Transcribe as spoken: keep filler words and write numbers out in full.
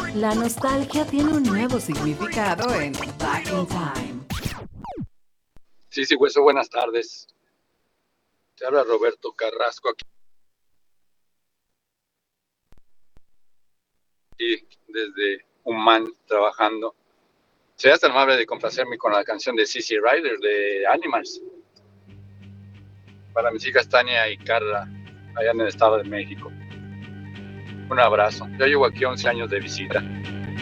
La nostalgia tiene un nuevo significado en Back in Time. Sí, sí, hueso, buenas tardes. Te habla Roberto Carrasco aquí desde Humán trabajando. Serías tan amable de complacerme con la canción de C C Rider de Animals. Para mis hijas Tania y Carla, allá en el Estado de México. Un abrazo. Yo llevo aquí once años de visita.